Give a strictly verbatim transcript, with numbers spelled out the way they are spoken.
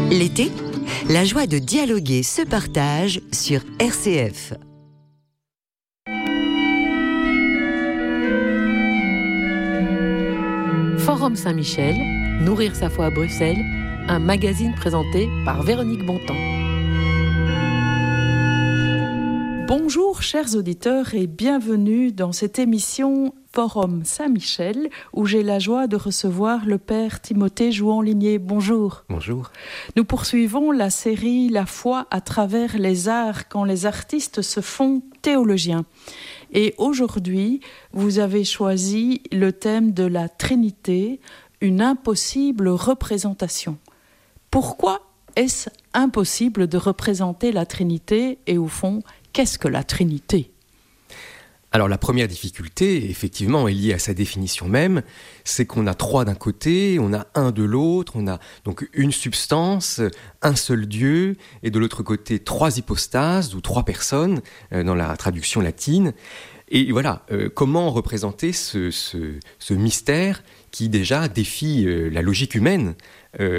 L'été, la joie de dialoguer se partage sur R C F. Forum Saint-Michel, Nourrir sa foi à Bruxelles, un magazine présenté par Véronique Bontemps. Bonjour chers auditeurs et bienvenue dans cette émission Forum Saint-Michel où j'ai la joie de recevoir le père Timothée Jouan-Ligné. Bonjour. Bonjour. Nous poursuivons la série La foi à travers les arts quand les artistes se font théologiens. Et aujourd'hui, vous avez choisi le thème de la Trinité, une impossible représentation. Pourquoi est-ce impossible de représenter la Trinité et au fond, qu'est-ce que la Trinité ? Alors la première difficulté, effectivement, est liée à sa définition même, c'est qu'on a trois d'un côté, on a un de l'autre, on a donc une substance, un seul Dieu, et de l'autre côté trois hypostases ou trois personnes euh, dans la traduction latine. Et voilà, euh, comment représenter ce, ce, ce mystère qui déjà défie euh, la logique humaine ? euh,